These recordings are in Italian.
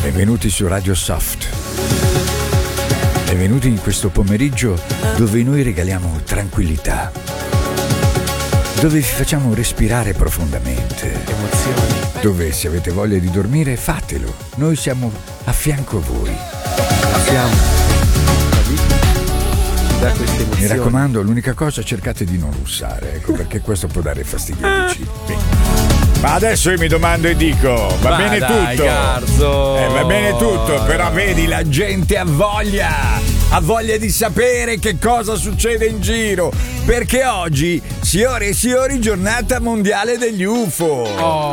Benvenuti su Radio Soft. Benvenuti in questo pomeriggio dove noi regaliamo tranquillità, dove vi facciamo respirare profondamente, emozioni, dove se avete voglia di dormire fatelo, noi siamo a fianco a voi. da queste emozioni. Mi raccomando, l'unica cosa, cercate di non russare, ecco, perché questo può dare fastidio ai vicini. Ma adesso io mi domando e dico, va bene dai, tutto, Garzo. Va bene tutto, però vedi, la gente ha voglia di sapere che cosa succede in giro, perché oggi, signore e signori, giornata mondiale degli UFO.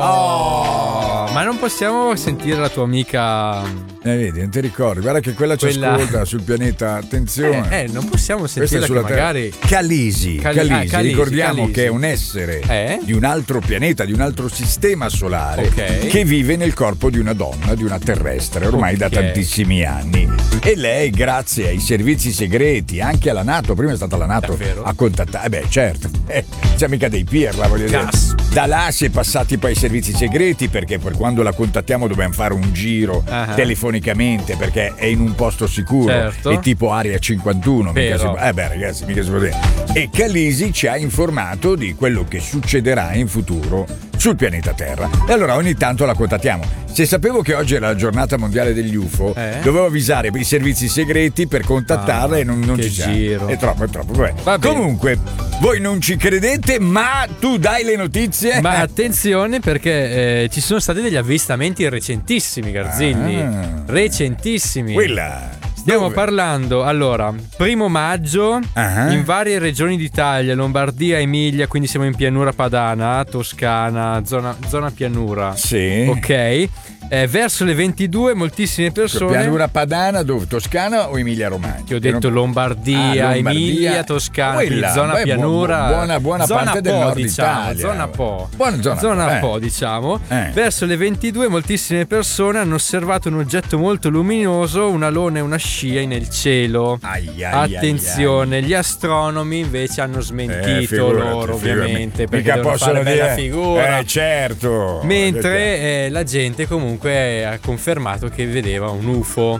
Ma non possiamo sentire la tua amica... Vedi, non ti ricordi, guarda che quella ci ascolta sul pianeta, attenzione. Non possiamo sentirla, che magari... Calisi, ricordiamo Calisi, che è un essere di un altro pianeta, di un altro sistema solare, che vive nel corpo di una donna, di una terrestre, ormai da tantissimi anni. E lei, grazie ai servizi segreti, anche alla NATO, prima è stata la NATO a contattare, certo, siamo mica dei pirla, voglio dire. Da là si è passati poi ai servizi segreti, perché per quando la contattiamo dobbiamo fare un giro telefonicamente, perché è in un posto sicuro, è tipo Area 51, ragazzi, mica si può dire. E Calisi ci ha informato di quello che succederà in futuro sul pianeta Terra, e allora ogni tanto la contattiamo. Se sapevo che oggi era la giornata mondiale degli UFO, dovevo avvisare i servizi segreti per contattarla, e non ci siamo. È troppo. Comunque, voi non ci credete, ma tu dai le notizie. Ma attenzione, perché ci sono stati degli avvistamenti recentissimi, Garzilli. Recentissimi. Stiamo parlando, allora, 1 maggio, in varie regioni d'Italia, Lombardia, Emilia, quindi siamo in pianura padana, Toscana, zona pianura. Sì. Ok. Verso le 22 moltissime persone. Pianura padana dove? Toscana o Emilia Romagna? Ti ho detto Lombardia, Emilia, Toscana, zona pianura. Buona zona parte del nord Italia. Zona Po. Zona Po, diciamo. Verso le 22 moltissime persone hanno osservato un oggetto molto luminoso, una luna e una scia nel cielo. Attenzione, gli astronomi invece hanno smentito loro, ovviamente, perché devono fare bella figura. Certo. Mentre la gente comunque ha confermato che vedeva un UFO.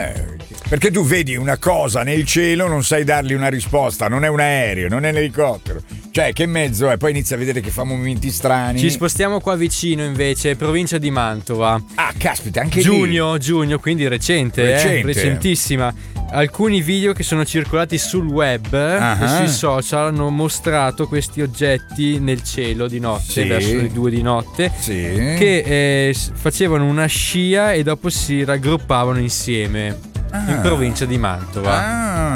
Perché tu vedi una cosa nel cielo, non sai dargli una risposta, non è un aereo, non è un elicottero. Cioè, che mezzo è? Poi inizia a vedere che fa movimenti strani. Ci spostiamo qua vicino invece, provincia di Mantova. Caspita, anche giugno, quindi recentissima. Alcuni video che sono circolati sul web e sui social hanno mostrato questi oggetti nel cielo di notte, verso le 2 di notte, che facevano una scia e dopo si raggruppavano insieme. In provincia di Mantova.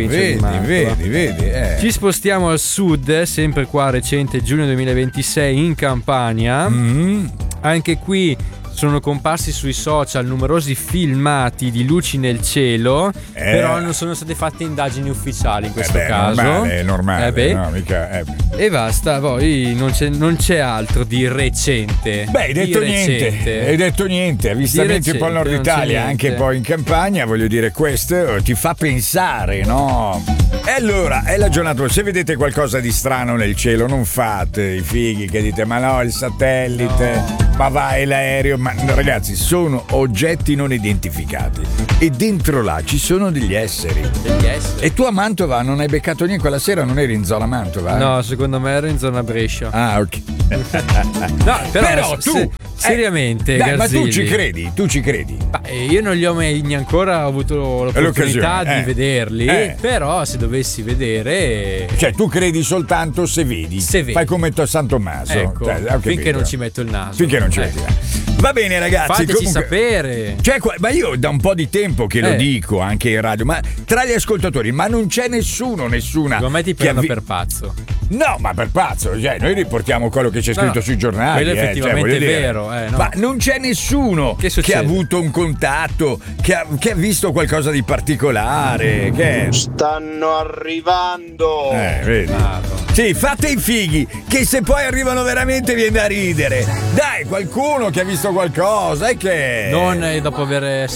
Vedi. Ci spostiamo al sud, sempre qua recente, giugno 2026, in Campania. Anche qui sono comparsi sui social numerosi filmati di luci nel cielo, però non sono state fatte indagini ufficiali in questo caso. È normale. No, mica, E basta, poi non c'è altro di recente. Hai detto niente. Avvistamenti un po' al nord Italia, anche poi in Campania, voglio dire, questo ti fa pensare, no? E allora, è la giornata, se vedete qualcosa di strano nel cielo, non fate i fighi che dite, ma no, il satellite, ma vai l'aereo. Ma ragazzi, sono oggetti non identificati e dentro là ci sono degli esseri. E tu a Mantova non hai beccato niente? Quella sera non eri in zona Mantova? No, secondo me ero in zona Brescia. Ok. No, però tu seriamente, ma tu ci credi? Io non li ho mai ancora avuto l'opportunità di vederli, però se dovessi vedere, cioè tu credi soltanto se vedi. Fai come San Tommaso, ecco, finché non ci metto il naso. Va bene, ragazzi, fateci sapere. Ma io da un po' di tempo che lo dico anche in radio, ma tra gli ascoltatori, ma non c'è nessuna. Secondo me ti prendono per pazzo. No, ma per pazzo, cioè, noi riportiamo quello che c'è scritto sui giornali. Quello effettivamente è vero. Ma non c'è nessuno che ha avuto un contatto, che ha visto qualcosa di particolare. Stanno arrivando. Vedi. Sì, fate i fighi, che se poi arrivano veramente viene da ridere. Dai, qualcuno che ha visto qualcosa e che... Non dopo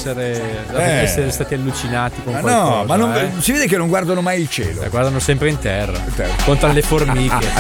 essere stati allucinati con qualcosa. No, ma si vede che non guardano mai il cielo. Guardano sempre in terra. Contano le formiche.